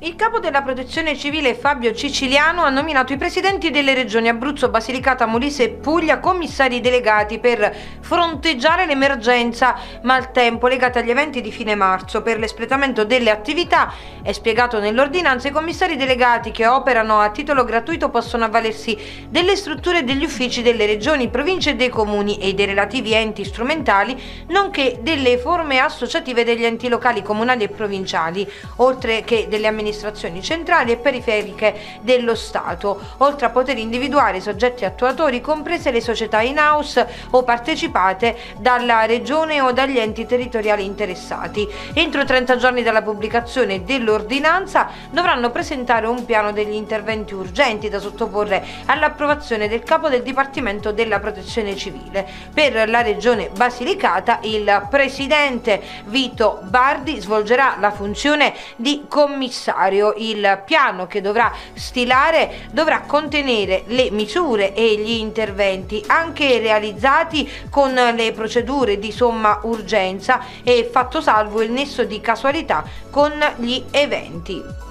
Il capo della Protezione Civile Fabio Ciciliano ha nominato i presidenti delle regioni Abruzzo, Basilicata, Molise e Puglia commissari delegati per fronteggiare l'emergenza maltempo legata agli eventi di fine marzo. Per l'espletamento delle attività, è spiegato nell'ordinanza, i commissari delegati che operano a titolo gratuito possono avvalersi delle strutture e degli uffici delle regioni, province e dei comuni e dei relativi enti strumentali, nonché delle forme associative degli enti locali, comunali e provinciali, oltre che delle amministrazioni centrali e periferiche dello Stato, oltre a poter individuare i soggetti attuatori, comprese le società in-house o partecipate dalla regione o dagli enti territoriali interessati. Entro 30 giorni dalla pubblicazione dell'ordinanza dovranno presentare un piano degli interventi urgenti da sottoporre all'approvazione del capo del Dipartimento della Protezione Civile. Per la regione Basilicata il presidente Vito Bardi svolgerà la funzione di commissario. Il piano che dovrà stilare dovrà contenere le misure e gli interventi, anche realizzati con le procedure di somma urgenza e fatto salvo il nesso di casualità con gli eventi.